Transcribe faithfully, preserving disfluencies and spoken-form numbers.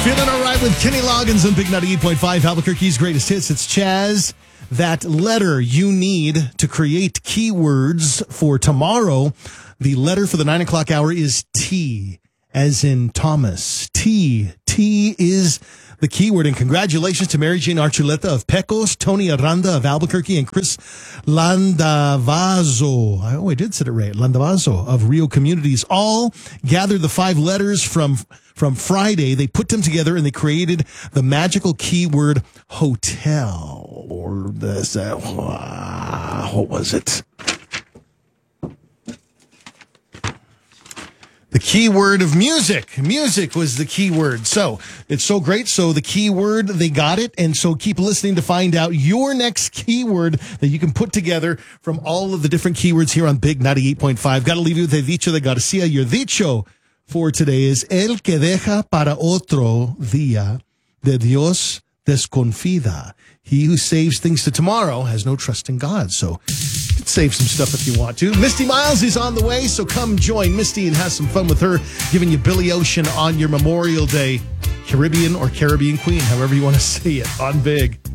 Feeling all right with Kenny Loggins on Big ninety-eight point five, Albuquerque's greatest hits. It's Chaz. That letter you need to create keywords for tomorrow. The letter for the nine o'clock hour is T, as in Thomas. T. T is the keyword. And congratulations to Mary Jane Archuleta of Pecos, Tony Aranda of Albuquerque, and Chris Landavazo. Oh, I did say it right. Landavazo of Rio Communities. All gathered the five letters from from Friday. They put them together and they created the magical keyword hotel. Or this, uh, what was it? The keyword of music. Music was the keyword. So it's so great. So the keyword, they got it. And so keep listening to find out your next keyword that you can put together from all of the different keywords here on Big ninety-eight point five. Got to leave you with a dicho de Garcia. Your dicho for today is El que deja para otro día de Dios desconfía. He who saves things to tomorrow has no trust in God. So you can save some stuff if you want to. Misty Miles is on the way, so come join Misty and have some fun with her, giving you Billy Ocean on your Memorial Day. Caribbean or Caribbean Queen, however you want to say it, on Big.